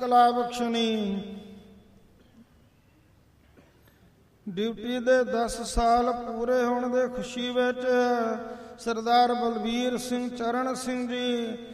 ਕਲਾ ਬਖਸ਼ਣੀ। ਡਿਊਟੀ ਦੇ 10 ਸਾਲ ਪੂਰੇ ਹੋਣ ਦੇ ਖੁਸ਼ੀ ਵਿੱਚ ਸਰਦਾਰ ਬਲਬੀਰ ਸਿੰਘ ਚਰਨ ਸਿੰਘ ਜੀ